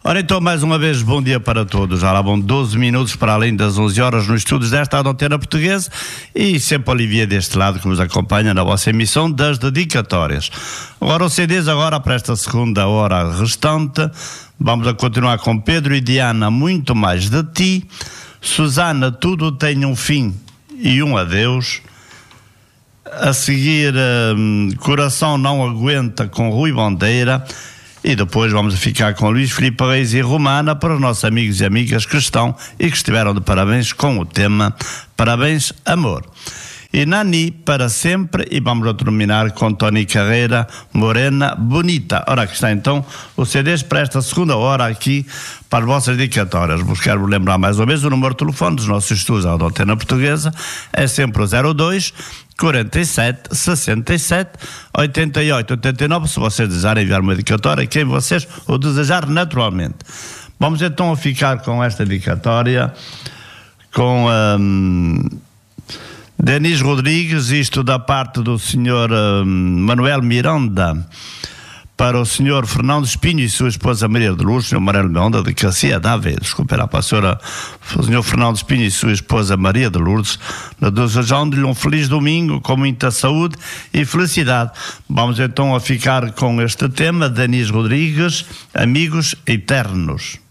Ora então, mais uma vez, bom dia para todos. Já lá vão 12 minutos para além das 11 horas nos estudos desta Antena Portuguesa e sempre Olivier deste lado que nos acompanha na vossa emissão das dedicatórias. Agora os CDs agora para esta segunda hora restante. Vamos a continuar com Pedro e Diana, Muito Mais de Ti. Susana, Tudo Tem um Fim e um Adeus. A seguir, Coração Não Aguenta com Rui Bandeira. E depois vamos ficar com Luís Filipe Reis e Romana para os nossos amigos e amigas que estão e que estiveram de parabéns com o tema Parabéns Amor. E Nani para sempre, e vamos a terminar com Tony Carreira, Morena Bonita. Ora, aqui está então o CDs para esta segunda hora aqui para as vossas dedicatórias. Vos quero lembrar mais uma vez o número de telefone dos nossos estudos da Antena Portuguesa, é sempre o 02 47 67 88 89, se vocês desejarem enviar uma dedicatória, quem vocês o desejar naturalmente. Vamos então a ficar com esta dedicatória com Denis Rodrigues, isto da parte do senhor Manuel Miranda, para o senhor Fernando Espinho e sua esposa Maria de Lourdes, o senhor Manuel Miranda de Cacia Dave, desculpe lá, para o senhor Fernando Espinho e sua esposa Maria de Lourdes, desejando-lhe um feliz domingo com muita saúde e felicidade. Vamos então a ficar com este tema, Denis Rodrigues, Amigos Eternos.